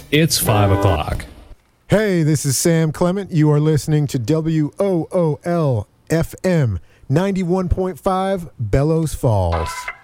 It's 5 o'clock. Hey, this is Sam Clement. You are listening to WOOL FM 91.5 Bellows Falls.